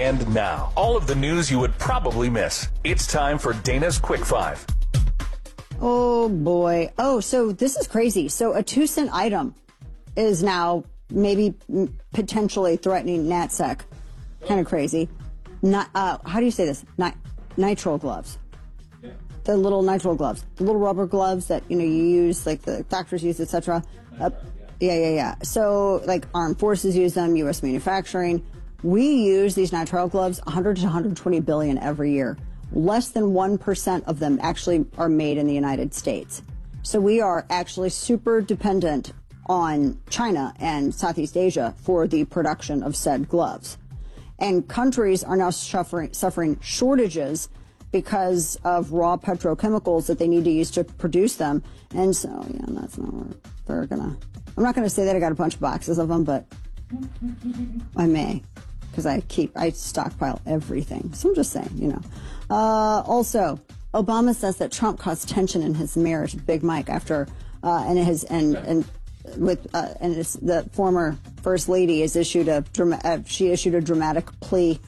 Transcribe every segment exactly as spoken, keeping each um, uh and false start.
And now, all of the news you would probably miss. It's time for Dana's Quick Five. Oh, boy. Oh, so this is crazy. So a two-cent item is now maybe potentially threatening NatSec. Kind of crazy. Not, uh, how do you say this? Ni- nitrile gloves. Yeah. The little nitrile gloves. The little rubber gloves that, you know, you use, like the doctors use, et cetera. Uh, yeah, yeah, yeah. So, like, armed forces use them, U S manufacturing. We use these nitrile gloves one hundred to one hundred twenty billion every year. Less than one percent of them actually are made in the United States. So we are actually super dependent on China and Southeast Asia for the production of said gloves. And countries are now suffering, suffering shortages because of raw petrochemicals that they need to use to produce them. And so, yeah, that's not where they're gonna, I'm not gonna say that I got a bunch of boxes of them, but I may, because I keep, I stockpile everything. So I'm just saying, you know. Uh, also, Obama says that Trump caused tension in his marriage with Big Mike after, uh, and his, and, and with, uh, and his, the former first lady has issued a, uh, she issued a dramatic plea.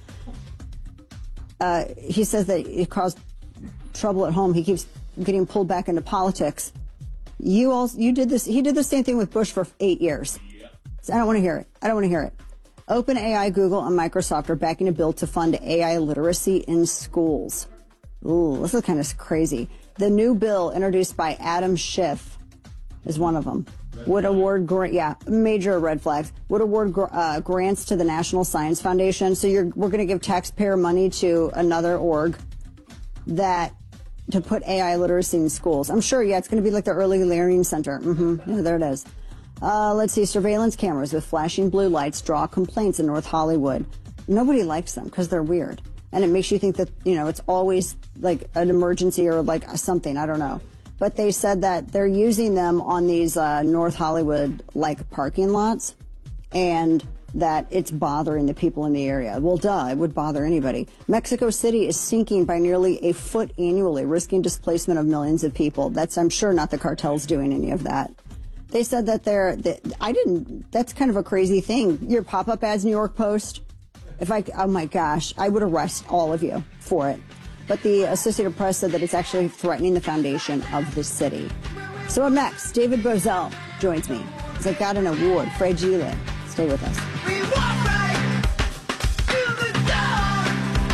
Uh, he says that it caused trouble at home. He keeps getting pulled back into politics. You also, you did this, he did the same thing with Bush for eight years. So I don't want to hear it. I don't want to hear it. OpenAI, Google, and Microsoft are backing a bill to fund A I literacy in schools. Ooh, this is kind of crazy. The new bill introduced by Adam Schiff is one of them. Would award, gra- yeah, major red flags. Would award gr- uh, grants to the National Science Foundation. So you're, we're going to give taxpayer money to another org that to put A I literacy in schools. I'm sure, yeah, it's going to be like the Early Learning Center. Mm-hmm. Yeah, there it is. Uh, let's see, surveillance cameras with flashing blue lights draw complaints in North Hollywood. Nobody likes them because they're weird. And it makes you think that, you know, it's always like an emergency or like something. I don't know. But they said that they're using them on these uh, North Hollywood like parking lots and that it's bothering the people in the area. Well, duh, it would bother anybody. Mexico City is sinking by nearly a foot annually, risking displacement of millions of people. That's, I'm sure, not the cartels doing any of that. They said that they're, that, I didn't, that's kind of a crazy thing. Your pop-up ads, New York Post. If I, oh my gosh, I would arrest all of you for it. But the Associated Press said that it's actually threatening the foundation of the city. So up next, David Bozell joins me. He's like, got an award, Fragile. Stay with us. We walk right to the dawn.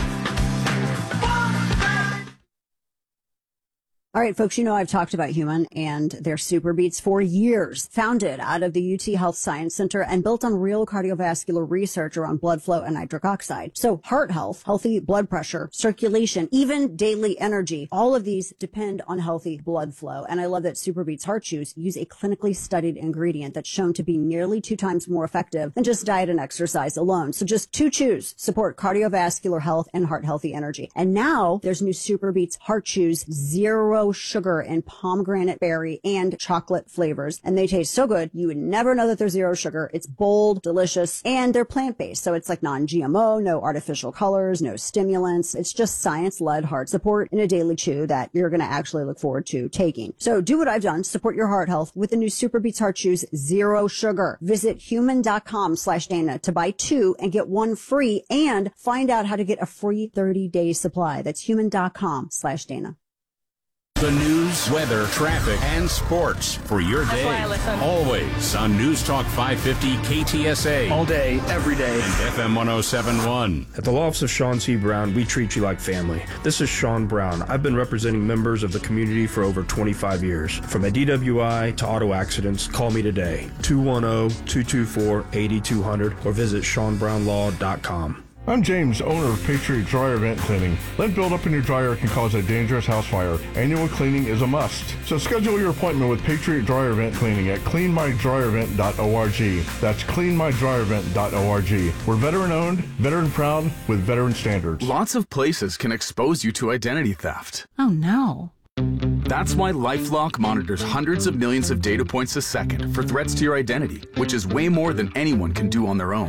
Walk right. All right, folks, you know I've talked about Human and their Super Beats for years. Founded out of the U T Health Science Center and built on real cardiovascular research around blood flow and nitric oxide. So heart health, healthy blood pressure, circulation, even daily energy, all of these depend on healthy blood flow. And I love that Super Beats Heart Chews use a clinically studied ingredient that's shown to be nearly two times more effective than just diet and exercise alone. So just two chews support cardiovascular health and heart healthy energy. And now there's new Super Beats Heart Chews Zero Sugar and pomegranate berry and chocolate flavors. And they taste so good, you would never know that they're zero sugar. It's bold, delicious, and they're plant-based. So it's like non-G M O, no artificial colors, no stimulants. It's just science-led heart support in a daily chew that you're going to actually look forward to taking. So do what I've done. Support your heart health with the new Super Beats Heart Chews Zero Sugar. Visit human.com slash Dana to buy two and get one free and find out how to get a free thirty-day supply. That's human.com slash Dana. The news, weather, traffic, and sports for your day. Always on News Talk five fifty K T S A. All day, every day. And F M one oh seven point one. At the law office of Sean C. Brown, we treat you like family. This is Sean Brown. I've been representing members of the community for over twenty-five years. From a D W I to auto accidents, call me today. two one zero, two two four, eight two zero zero or visit sean brown law dot com. I'm James, owner of Patriot Dryer Vent Cleaning. Lead buildup in your dryer can cause a dangerous house fire. Annual cleaning is a must. So schedule your appointment with Patriot Dryer Vent Cleaning at clean my dryer vent dot org. That's clean my dryer vent dot org. We're veteran-owned, veteran-proud, with veteran standards. Lots of places can expose you to identity theft. Oh, no. That's why LifeLock monitors hundreds of millions of data points a second for threats to your identity, which is way more than anyone can do on their own.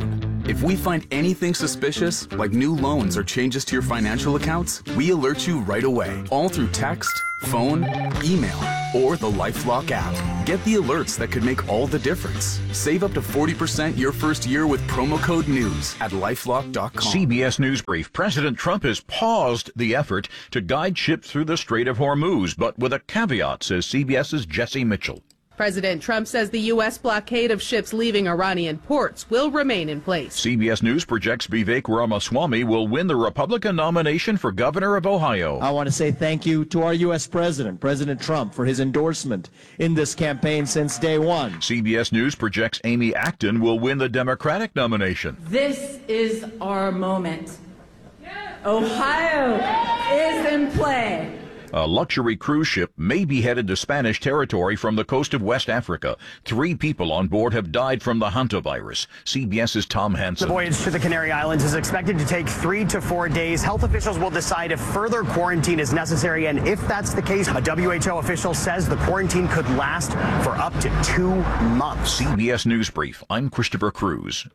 If we find anything suspicious, like new loans or changes to your financial accounts, we alert you right away, all through text, phone, email, or the LifeLock app. Get the alerts that could make all the difference. Save up to forty percent your first year with promo code NEWS at lifelock dot com. C B S News Brief. President Trump has paused the effort to guide ships through the Strait of Hormuz, but with a caveat, says CBS's Jesse Mitchell. President Trump says the U S blockade of ships leaving Iranian ports will remain in place. C B S News projects Vivek Ramaswamy will win the Republican nomination for governor of Ohio. I want to say thank you to our U S President, President Trump, for his endorsement in this campaign since day one. C B S News projects Amy Acton will win the Democratic nomination. This is our moment. Ohio is in play. A luxury cruise ship may be headed to Spanish territory from the coast of West Africa. Three people on board have died from the hantavirus. CBS's Tom Hansen. The voyage to the Canary Islands is expected to take three to four days. Health officials will decide if further quarantine is necessary, and if that's the case, a W H O official says the quarantine could last for up to two months. C B S News Brief. I'm Christopher Cruz.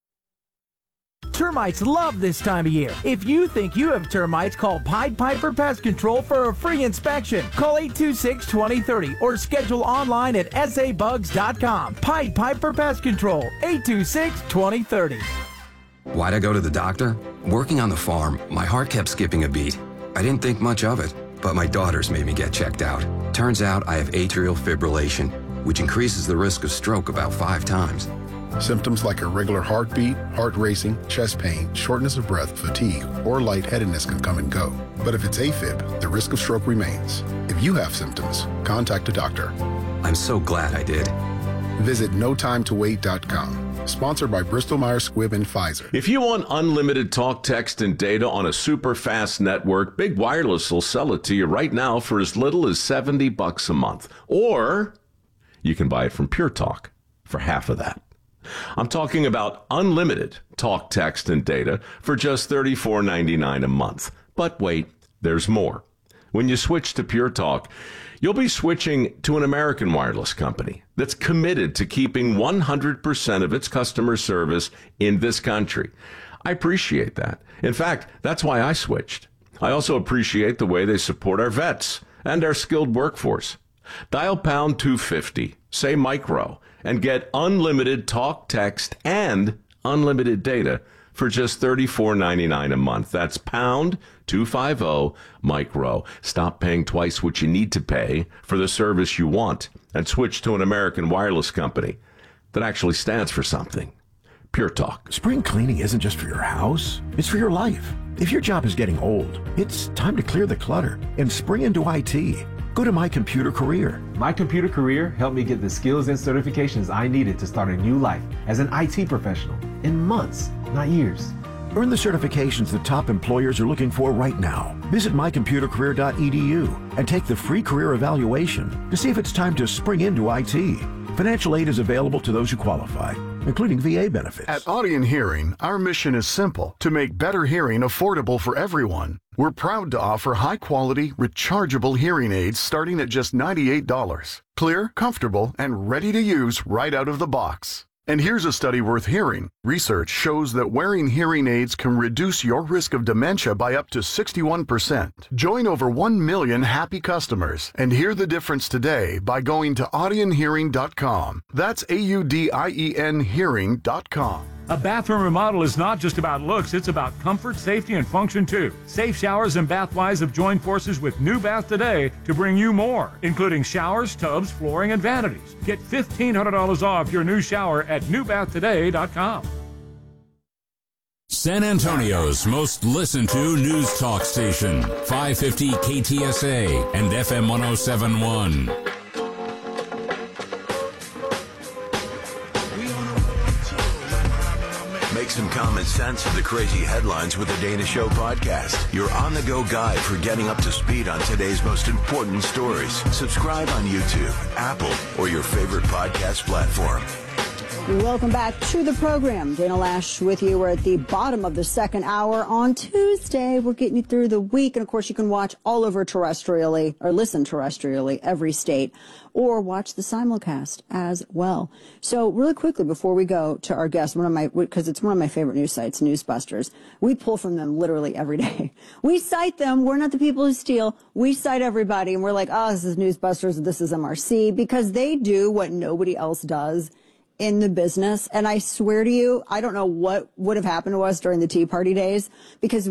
Termites love this time of year. If you think you have termites, call Pied Piper Pest Control for a free inspection. Call eight two six, two zero three zero or schedule online at s a bugs dot com. Pied Piper Pest Control, eight two six, two zero three zero. Why'd I go to the doctor? Working on the farm, my heart kept skipping a beat. I didn't think much of it, but my daughters made me get checked out. Turns out I have atrial fibrillation, which increases the risk of stroke about five times. Symptoms like irregular heartbeat, heart racing, chest pain, shortness of breath, fatigue, or lightheadedness can come and go. But if it's AFib, the risk of stroke remains. If you have symptoms, contact a doctor. I'm so glad I did. Visit no time to wait dot com. Sponsored by Bristol Myers Squibb and Pfizer. If you want unlimited talk, text, and data on a super fast network, Big Wireless will sell it to you right now for as little as seventy bucks a month. Or you can buy it from Pure Talk for half of that. I'm talking about unlimited talk, text, and data for just thirty-four ninety-nine a month. But wait, there's more. When you switch to Pure Talk, you'll be switching to an American wireless company that's committed to keeping one hundred percent of its customer service in this country. I appreciate that. In fact, that's why I switched. I also appreciate the way they support our vets and our skilled workforce. Dial pound two fifty, say micro, and get unlimited talk, text, and unlimited data for just thirty-four ninety-nine a month. That's pound two fifty micro. Stop paying twice what you need to pay for the service you want and switch to an American wireless company that actually stands for something. Pure Talk. Spring cleaning isn't just for your house, it's for your life. If your job is getting old, it's time to clear the clutter and spring into I T. Go to My Computer Career. My Computer Career helped me get the skills and certifications I needed to start a new life as an I T professional in months, not years. Earn the certifications the top employers are looking for right now. Visit my computer career dot e d u and take the free career evaluation to see if it's time to spring into I T. Financial aid is available to those who qualify, including V A benefits. At Audion Hearing, our mission is simple: to make better hearing affordable for everyone. We're proud to offer high-quality, rechargeable hearing aids starting at just ninety-eight dollars. Clear, comfortable, and ready to use right out of the box. And here's a study worth hearing. Research shows that wearing hearing aids can reduce your risk of dementia by up to sixty-one percent. Join over one million happy customers and hear the difference today by going to audion hearing dot com. That's A U D I E N hearing dot com. A bathroom remodel is not just about looks, it's about comfort, safety, and function too. Safe Showers and Bathwise have joined forces with New Bath Today to bring you more, including showers, tubs, flooring, and vanities. Get fifteen hundred dollars off your new shower at new bath today dot com. San Antonio's most listened to news talk station, five fifty K T S A and F M one oh seven point one. Make some common sense of the crazy headlines with the Dana Show podcast. Your on-the-go guide for getting up to speed on today's most important stories. Subscribe on YouTube, Apple, or your favorite podcast platform. Welcome back to the program. Dana Lash with you. We're at the bottom of the second hour on Tuesday. We're getting you through the week. And, of course, you can watch all over terrestrially or listen terrestrially every state or watch the simulcast as well. So really quickly before we go to our guest, one of my because it's one of my favorite news sites, Newsbusters. We pull from them literally every day. We cite them. We're not the people who steal. We cite everybody. And we're like, oh, this is Newsbusters. This is M R C because they do what nobody else does in the business. And I swear to you, I don't know what would have happened to us during the Tea Party days because